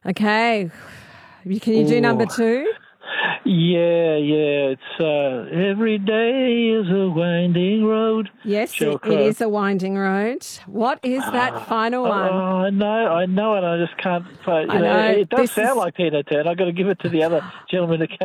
Okay. Can you do number Ooh. two? Yeah. It's every day is a winding road. Yes, Sheryl it Crow. is a winding road. What is that final Oh, one? I know it. I just can't. I know. It does This sound is like Tina Turner. I've got to give it to the other gentleman who